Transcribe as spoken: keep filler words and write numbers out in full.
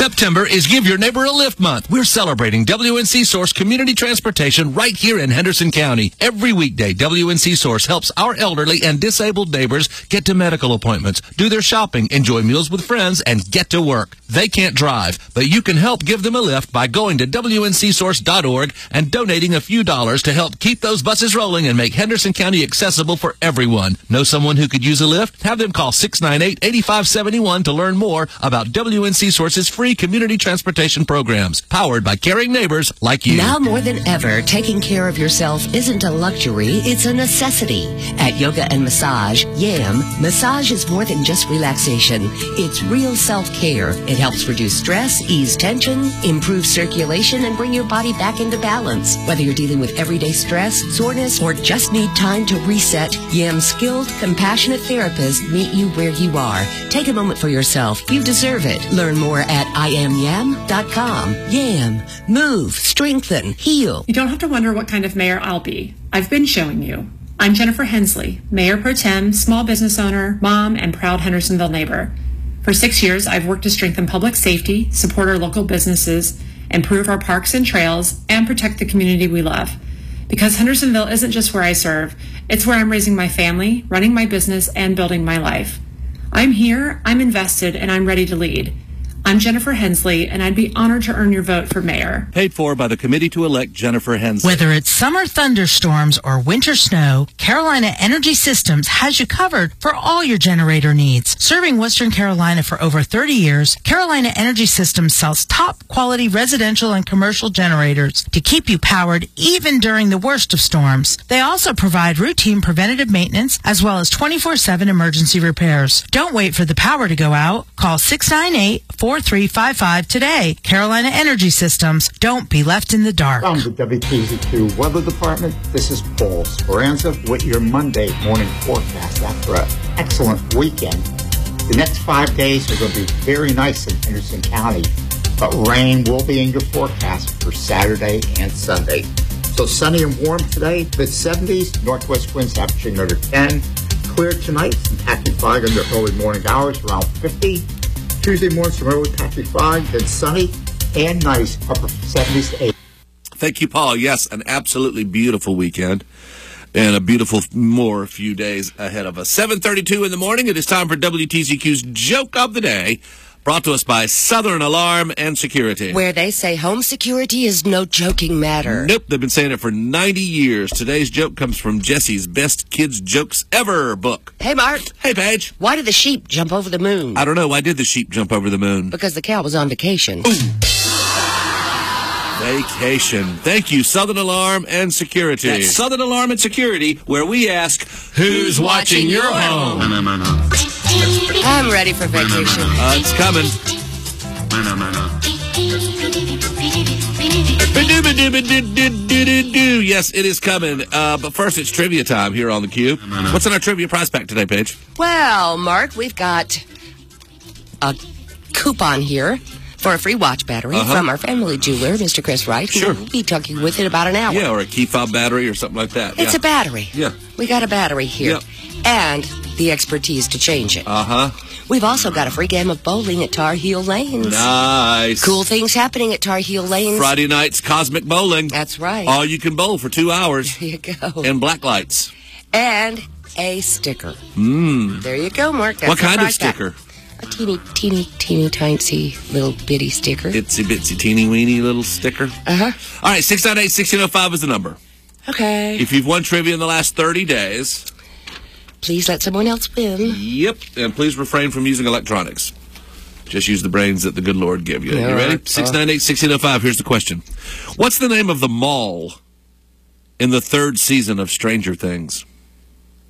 September is Give Your Neighbor a Lift Month. We're celebrating W N C Source Community Transportation right here in Henderson County. Every weekday, W N C Source helps our elderly and disabled neighbors get to medical appointments, do their shopping, enjoy meals with friends, and get to work. They can't drive, but you can help give them a lift by going to W N C source dot org and donating a few dollars to help keep those buses rolling and make Henderson County accessible for everyone. Know someone who could use a lift? Have them call six nine eight, eight five seven one to learn more about W N C Source's free community transportation programs, powered by caring neighbors like you. Now more than ever, taking care of yourself isn't a luxury, it's a necessity. At Yoga and Massage, YAM, massage is more than just relaxation. It's real self-care. It helps reduce stress, ease tension, improve circulation, and bring your body back into balance. Whether you're dealing with everyday stress, soreness, or just need time to reset, YAM's skilled, compassionate therapists meet you where you are. Take a moment for yourself. You deserve it. Learn more at I am yam dot com. YAM. Move, strengthen, heal. You don't have to wonder what kind of mayor I'll be. I've been showing you. I'm Jennifer Hensley, Mayor Pro Tem, small business owner, mom, and proud Hendersonville neighbor. For six years, I've worked to strengthen public safety, support our local businesses, improve our parks and trails, and protect the community we love. Because Hendersonville isn't just where I serve, it's where I'm raising my family, running my business, and building my life. I'm here, I'm invested, and I'm ready to lead. I'm Jennifer Hensley, and I'd be honored to earn your vote for mayor. Paid for by the committee to elect Jennifer Hensley. Whether it's summer thunderstorms or winter snow, Carolina Energy Systems has you covered for all your generator needs. Serving Western Carolina for over thirty years, Carolina Energy Systems sells top-quality residential and commercial generators to keep you powered even during the worst of storms. They also provide routine preventative maintenance as well as twenty-four seven emergency repairs. Don't wait for the power to go out. Call six nine eight, four three five five today. Carolina Energy Systems. Don't be left in the dark. From the W T Z Q Weather Department, this is Paul Speranza with your Monday morning forecast after an excellent weekend. The next five days are going to be very nice in Henderson County, but rain will be in your forecast for Saturday and Sunday. So sunny and warm today, mid seventies, northwest winds averaging under ten. Clear tonight, some patchy fog in the early morning hours, around fifty. Tuesday morning, some early patchy fog, then sunny and nice, upper seventies to eighty. Thank you, Paul. Yes, an absolutely beautiful weekend and a beautiful more few days ahead of us. seven thirty-two in the morning, it is time for W T Z Q's Joke of the Day, brought to us by Southern Alarm and Security. Where they say home security is no joking matter. Nope, they've been saying it for ninety years. Today's joke comes from Jesse's Best Kids Jokes Ever book. Hey, Mark. Hey, Paige. Why did the sheep jump over the moon? I don't know. Why did the sheep jump over the moon? Because the cow was on vacation. Ooh. Vacation. Thank you, Southern Alarm and Security. That's Southern Alarm and Security, where we ask, who's watching your home? I'm ready for vacation. Uh, it's coming. Yes, it is coming. Uh, but first, it's trivia time here on theCUBE. What's in our trivia prize pack today, Paige? Well, Mark, we've got a coupon here for a free watch battery uh-huh. from our family jeweler, Mister Chris Wright. Sure. We'll be talking with it about an hour. Yeah, or a key fob battery or something like that. It's yeah. a battery. Yeah. We got a battery here. Yep. And the expertise to change it. Uh-huh. We've also got a free game of bowling at Tar Heel Lanes. Nice. Cool things happening at Tar Heel Lanes. Friday night's Cosmic Bowling. That's right. All you can bowl for two hours. There you go. And black lights. And a sticker. Mmm. There you go, Mark. That's what kind of back. sticker? A teeny, teeny, teeny, tiny, little bitty sticker. Itsy bitsy teeny weeny little sticker. Uh-huh. All right, six nine eight, one six zero five is the number. Okay. If you've won trivia in the last thirty days, please let someone else win. Yep, and please refrain from using electronics. Just use the brains that the good Lord gave you. Yeah, you ready? right. six nine eight, one six zero five, here's the question. What's the name of the mall in the third season of Stranger Things?